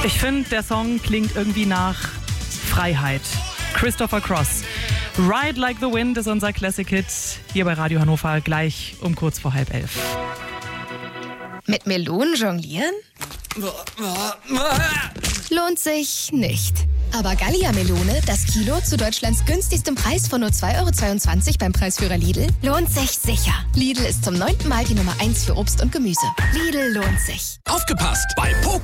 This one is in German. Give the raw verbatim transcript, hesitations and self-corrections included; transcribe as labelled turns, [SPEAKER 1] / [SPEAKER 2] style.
[SPEAKER 1] Ich finde, der Song klingt irgendwie nach Freiheit. Christopher Cross. Ride Like the Wind ist unser Classic-Hit hier bei Radio Hannover, gleich um kurz vor halb elf.
[SPEAKER 2] Mit Melonen jonglieren? Lohnt sich nicht. Aber Gallia-Melone, das Kilo zu Deutschlands günstigstem Preis von nur zwei Euro zweiundzwanzig beim Preisführer Lidl, lohnt sich sicher. Lidl ist zum neunten Mal die Nummer eins für Obst und Gemüse. Lidl lohnt sich.
[SPEAKER 3] Aufgepasst! Bei Pokémon